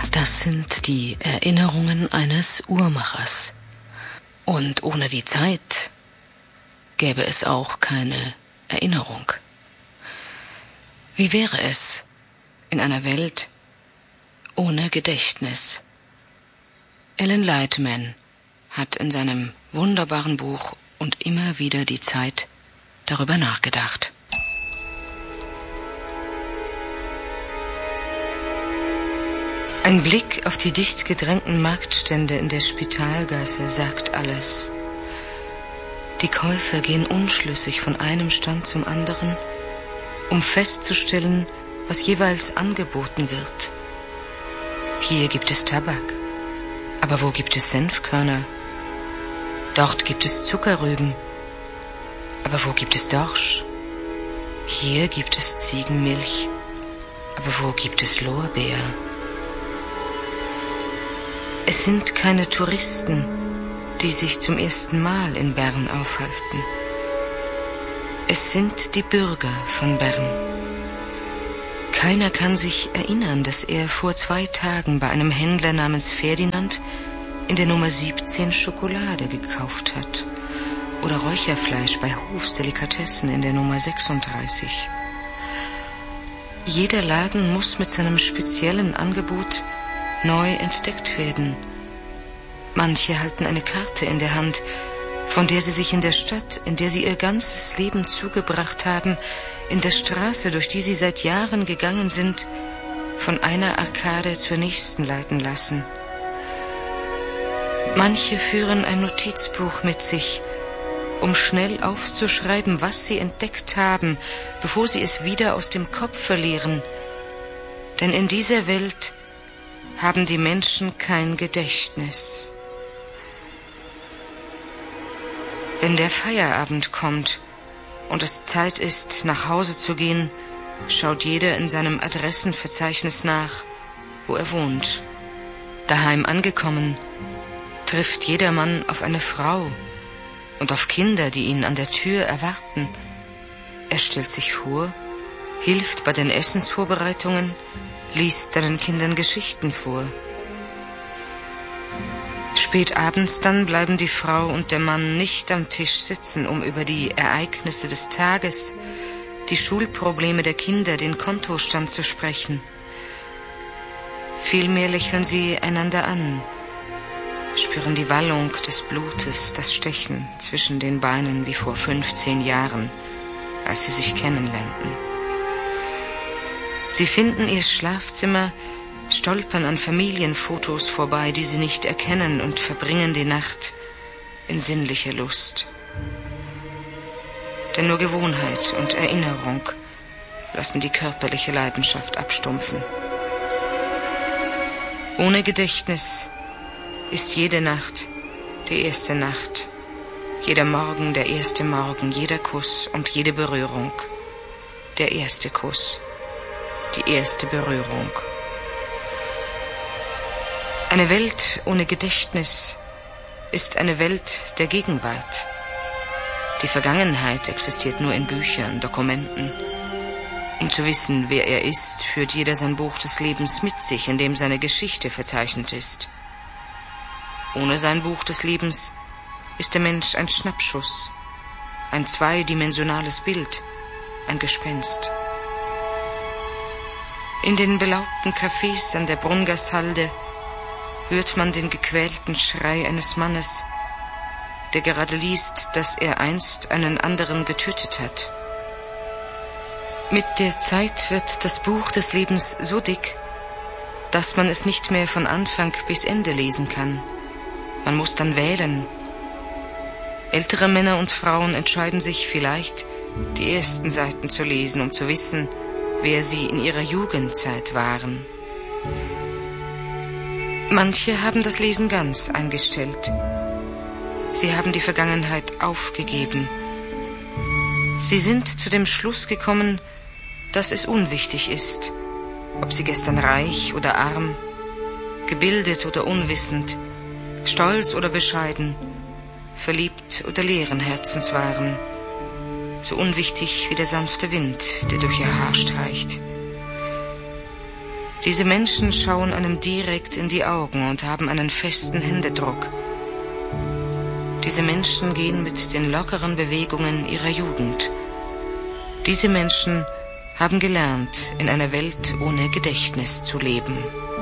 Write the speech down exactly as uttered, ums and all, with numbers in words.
Das sind die Erinnerungen eines Uhrmachers. Und ohne die Zeit gäbe es auch keine Erinnerung. Wie wäre es in einer Welt ohne Gedächtnis? Ellen Lightman hat in seinem wunderbaren Buch Und immer wieder die Zeit darüber nachgedacht. Ein Blick auf die dicht gedrängten Marktstände in der Spitalgasse sagt alles. Die Käufer gehen unschlüssig von einem Stand zum anderen, um festzustellen, was jeweils angeboten wird. Hier gibt es Tabak, aber wo gibt es Senfkörner? Dort gibt es Zuckerrüben, aber wo gibt es Dorsch? Hier gibt es Ziegenmilch, aber wo gibt es Lorbeer? Es sind keine Touristen, die sich zum ersten Mal in Bern aufhalten. Es sind die Bürger von Bern. Keiner kann sich erinnern, dass er vor zwei Tagen bei einem Händler namens Ferdinand in der Nummer siebzehn Schokolade gekauft hat oder Räucherfleisch bei Hofs Delikatessen in der Nummer sechsunddreißig. Jeder Laden muss mit seinem speziellen Angebot neu entdeckt werden. Manche halten eine Karte in der Hand, von der sie sich in der Stadt, in der sie ihr ganzes Leben zugebracht haben, in der Straße, durch die sie seit Jahren gegangen sind, von einer Arkade zur nächsten leiten lassen. Manche führen ein Notizbuch mit sich, um schnell aufzuschreiben, was sie entdeckt haben, bevor sie es wieder aus dem Kopf verlieren. Denn in dieser Welt haben die Menschen kein Gedächtnis. Wenn der Feierabend kommt und es Zeit ist, nach Hause zu gehen, schaut jeder in seinem Adressenverzeichnis nach, wo er wohnt. Daheim angekommen, trifft jedermann auf eine Frau und auf Kinder, die ihn an der Tür erwarten. Er stellt sich vor, hilft bei den Essensvorbereitungen, liest seinen Kindern Geschichten vor. Spät abends dann bleiben die Frau und der Mann nicht am Tisch sitzen, um über die Ereignisse des Tages, die Schulprobleme der Kinder, den Kontostand zu sprechen. Vielmehr lächeln sie einander an, spüren die Wallung des Blutes, das Stechen zwischen den Beinen wie vor fünfzehn Jahren, als sie sich kennenlernten. Sie finden ihr Schlafzimmer, stolpern an Familienfotos vorbei, die sie nicht erkennen, und verbringen die Nacht in sinnlicher Lust. Denn nur Gewohnheit und Erinnerung lassen die körperliche Leidenschaft abstumpfen. Ohne Gedächtnis ist jede Nacht die erste Nacht, jeder Morgen der erste Morgen, jeder Kuss und jede Berührung der erste Kuss, die erste Berührung. Eine Welt ohne Gedächtnis ist eine Welt der Gegenwart. Die Vergangenheit existiert nur in Büchern, Dokumenten. Um zu wissen, wer er ist, führt jeder sein Buch des Lebens mit sich, in dem seine Geschichte verzeichnet ist. Ohne sein Buch des Lebens ist der Mensch ein Schnappschuss, ein zweidimensionales Bild, ein Gespenst. In den belaubten Cafés an der Brungashalde hört man den gequälten Schrei eines Mannes, der gerade liest, dass er einst einen anderen getötet hat. Mit der Zeit wird das Buch des Lebens so dick, dass man es nicht mehr von Anfang bis Ende lesen kann. Man muss dann wählen. Ältere Männer und Frauen entscheiden sich vielleicht, die ersten Seiten zu lesen, um zu wissen, wer sie in ihrer Jugendzeit waren. Manche haben das Lesen ganz eingestellt. Sie haben die Vergangenheit aufgegeben. Sie sind zu dem Schluss gekommen, dass es unwichtig ist, ob sie gestern reich oder arm, gebildet oder unwissend, stolz oder bescheiden, verliebt oder leeren Herzens waren, so unwichtig wie der sanfte Wind, der durch ihr Haar streicht. Diese Menschen schauen einem direkt in die Augen und haben einen festen Händedruck. Diese Menschen gehen mit den lockeren Bewegungen ihrer Jugend. Diese Menschen haben gelernt, in einer Welt ohne Gedächtnis zu leben.